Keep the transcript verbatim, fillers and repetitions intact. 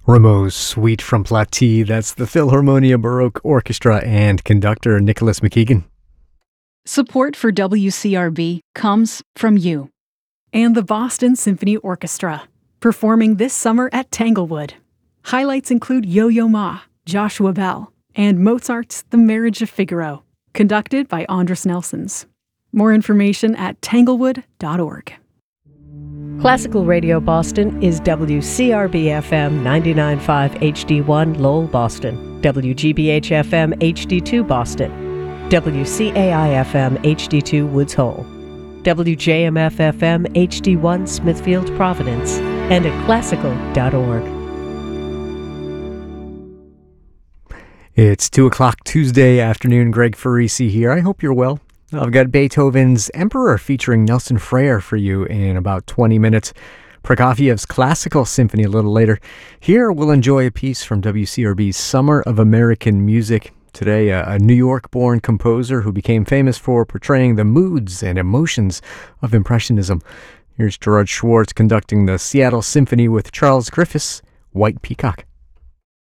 Rameau's Suite from Platy, that's the Philharmonia Baroque Orchestra and conductor Nicholas McKeegan. Support for W C R B comes from you. And the Boston Symphony Orchestra, performing this summer at Tanglewood. Highlights include Yo-Yo Ma, Joshua Bell, and Mozart's The Marriage of Figaro, conducted by Andras Nelsons. More information at tanglewood dot org. Classical Radio Boston is W C R B F M ninety-nine point five H D one Lowell, Boston, W G B H F M H D two Boston, W C A I F M H D two Woods Hole, W J M F F M H D one Smithfield, Providence, and at classical dot org. It's two o'clock Tuesday afternoon. Greg Farisi here. I hope you're well. I've got Beethoven's Emperor featuring Nelson Freire for you in about twenty minutes. Prokofiev's Classical Symphony a little later. Here we'll enjoy a piece from W C R B's Summer of American Music. Today, a, a New York-born composer who became famous for portraying the moods and emotions of Impressionism. Here's Gerard Schwartz conducting the Seattle Symphony with Charles Griffiths' White Peacock.